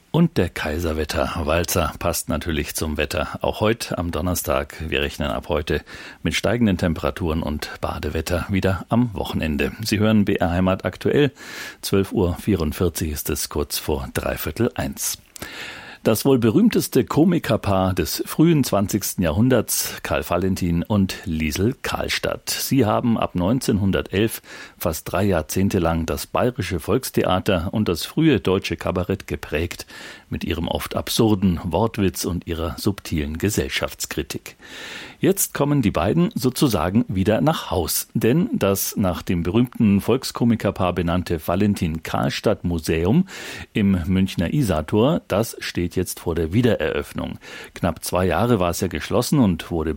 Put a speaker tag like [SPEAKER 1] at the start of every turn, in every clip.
[SPEAKER 1] Und der Kaiserwetter-Walzer passt natürlich zum Wetter. Auch heute am Donnerstag. Wir rechnen ab heute mit steigenden Temperaturen und Badewetter wieder am Wochenende. Sie hören BR Heimat aktuell. 12:44 Uhr ist es, kurz vor 1:15. Das wohl berühmteste Komikerpaar des frühen 20. Jahrhunderts, Karl Valentin und Liesl Karlstadt. Sie haben ab 1911 fast 3 Jahrzehnte lang das Bayerische Volkstheater und das frühe deutsche Kabarett geprägt, mit ihrem oft absurden Wortwitz und ihrer subtilen Gesellschaftskritik. Jetzt kommen die beiden sozusagen wieder nach Haus, denn das nach dem berühmten Volkskomikerpaar benannte Valentin-Karlstadt-Museum im Münchner Isartor, das steht jetzt vor der Wiedereröffnung. Knapp 2 Jahre war es ja geschlossen und wurde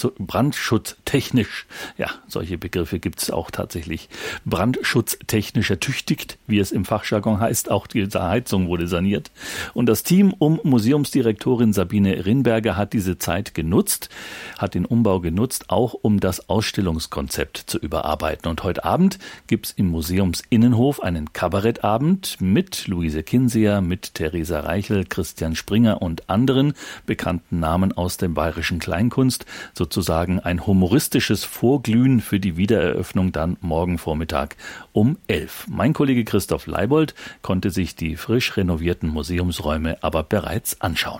[SPEAKER 1] brandschutztechnisch, ja, solche Begriffe gibt es auch tatsächlich, brandschutztechnisch ertüchtigt, wie es im Fachjargon heißt. Auch die Heizung wurde saniert. Und das Team um Museumsdirektorin Sabine Rinberger hat diese Zeit genutzt, hat den Umbau genutzt, auch um das Ausstellungskonzept zu überarbeiten. Und heute Abend gibt es im Museumsinnenhof einen Kabarettabend mit Luise Kinseher, mit Theresa Reichel, Christian Springer und anderen bekannten Namen aus der bayerischen Kleinkunst. Sozusagen ein humoristisches Vorglühen für die Wiedereröffnung dann morgen Vormittag um 11. Mein Kollege Christoph Leibold konnte sich die frisch renovierten Museumsräume aber bereits anschauen.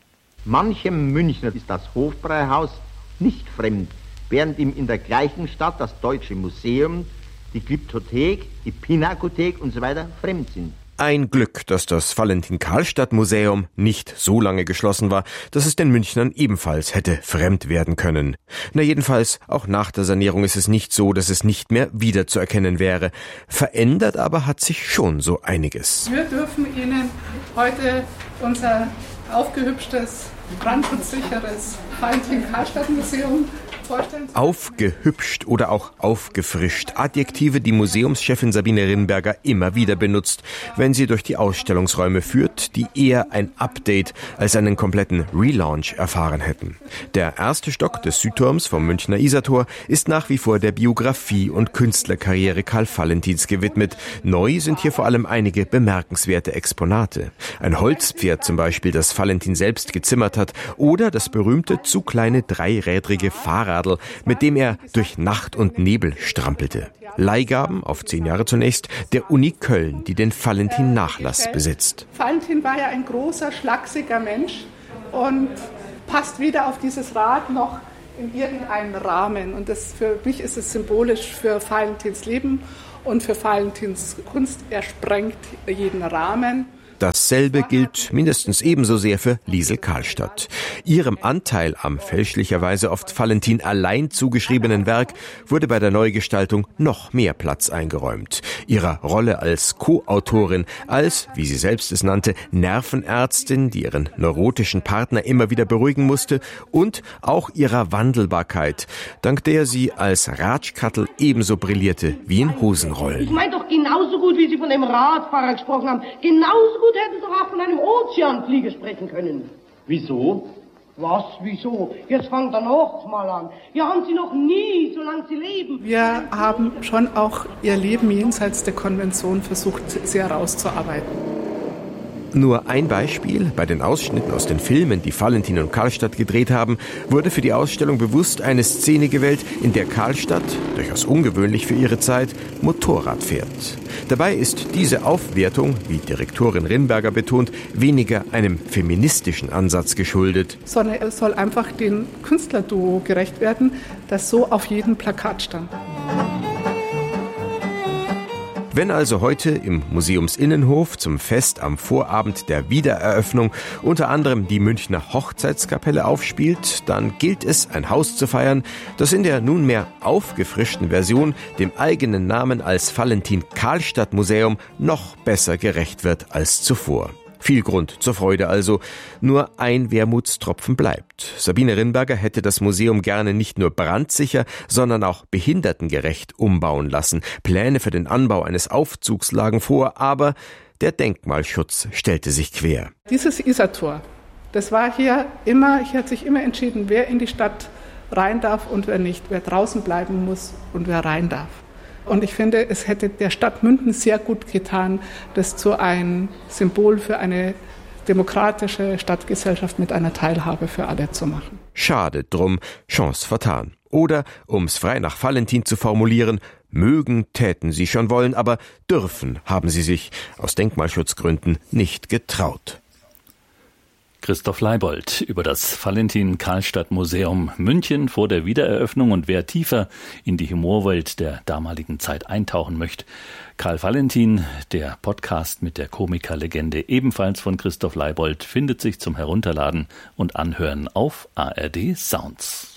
[SPEAKER 2] Manchem Münchner ist das Hofbräuhaus nicht fremd, während ihm in der gleichen Stadt das Deutsche Museum, die Glyptothek, die Pinakothek und so weiter fremd sind.
[SPEAKER 3] Ein Glück, dass das Valentin-Karlstadt-Museum nicht so lange geschlossen war, dass es den Münchnern ebenfalls hätte fremd werden können. Na jedenfalls, auch nach der Sanierung ist es nicht so, dass es nicht mehr wiederzuerkennen wäre. Verändert aber hat sich schon so einiges.
[SPEAKER 4] Wir dürfen Ihnen heute unser aufgehübschtes, brandschutzsicheres Valentin-Karlstadt-Museum vorstellen.
[SPEAKER 3] Aufgehübscht oder auch aufgefrischt. Adjektive, die Museumschefin Sabine Rinberger immer wieder benutzt, wenn sie durch die Ausstellungsräume führt, die eher ein Update als einen kompletten Relaunch erfahren hätten. Der erste Stock des Südturms vom Münchner Isartor ist nach wie vor der Biografie und Künstlerkarriere Karl Valentins gewidmet. Neu sind hier vor allem einige bemerkenswerte Exponate. Ein Holzpferd zum Beispiel, das Valentin selbst gezimmert hat, oder das berühmte zu kleine dreirädrige Fahrrad, mit dem er durch Nacht und Nebel strampelte. Leihgaben auf 10 Jahre zunächst der Uni Köln, die den Valentin-Nachlass besitzt.
[SPEAKER 4] Valentin war ja ein großer, schlachsiger Mensch und passt wieder auf dieses Rad noch in irgendeinen Rahmen. Und das, für mich ist es symbolisch für Valentins Leben und für Valentins Kunst. Er sprengt jeden Rahmen.
[SPEAKER 3] Dasselbe gilt mindestens ebenso sehr für Liesl Karlstadt. Ihrem Anteil am fälschlicherweise oft Valentin allein zugeschriebenen Werk wurde bei der Neugestaltung noch mehr Platz eingeräumt. Ihrer Rolle als Co-Autorin, als, wie sie selbst es nannte, Nervenärztin, die ihren neurotischen Partner immer wieder beruhigen musste, und auch ihrer Wandelbarkeit, dank der sie als Ratschkattel ebenso brillierte wie in Hosenrollen.
[SPEAKER 5] Ich meine doch genauso gut, wie Sie von dem Radfahrer gesprochen haben, genauso gut hätten Sie doch auch von einem Ozeanflieger sprechen können.
[SPEAKER 6] Wieso?
[SPEAKER 5] Was, wieso? Jetzt fangt er noch mal an. Ja, haben Sie noch nie, solange Sie leben.
[SPEAKER 4] Wir haben schon auch Ihr Leben jenseits der Konvention versucht, sehr herauszuarbeiten.
[SPEAKER 3] Nur ein Beispiel: Bei den Ausschnitten aus den Filmen, die Valentin und Karlstadt gedreht haben, wurde für die Ausstellung bewusst eine Szene gewählt, in der Karlstadt, durchaus ungewöhnlich für ihre Zeit, Motorrad fährt. Dabei ist diese Aufwertung, wie Direktorin Rinberger betont, weniger einem feministischen Ansatz geschuldet.
[SPEAKER 4] Sondern es soll einfach dem Künstlerduo gerecht werden, das so auf jedem Plakat stand.
[SPEAKER 3] Wenn also heute im Museumsinnenhof zum Fest am Vorabend der Wiedereröffnung unter anderem die Münchner Hochzeitskapelle aufspielt, dann gilt es, ein Haus zu feiern, das in der nunmehr aufgefrischten Version dem eigenen Namen als Valentin-Karlstadt-Museum noch besser gerecht wird als zuvor. Viel Grund zur Freude also. Nur ein Wermutstropfen bleibt. Sabine Rinberger hätte das Museum gerne nicht nur brandsicher, sondern auch behindertengerecht umbauen lassen. Pläne für den Anbau eines Aufzugs lagen vor, aber der Denkmalschutz stellte sich quer.
[SPEAKER 4] Dieses Isartor, das war hier hat sich immer entschieden, wer in die Stadt rein darf und wer nicht, wer draußen bleiben muss und wer rein darf. Und ich finde, es hätte der Stadt Münden sehr gut getan, das zu einem Symbol für eine demokratische Stadtgesellschaft mit einer Teilhabe für alle zu machen.
[SPEAKER 3] Schade drum, Chance vertan. Oder, um's frei nach Valentin zu formulieren, mögen täten sie schon wollen, aber dürfen haben sie sich aus Denkmalschutzgründen nicht getraut.
[SPEAKER 1] Christoph Leibold über das Valentin-Karlstadt-Museum München vor der Wiedereröffnung, und wer tiefer in die Humorwelt der damaligen Zeit eintauchen möchte, Karl Valentin, der Podcast mit der Komikerlegende, ebenfalls von Christoph Leibold, findet sich zum Herunterladen und Anhören auf ARD Sounds.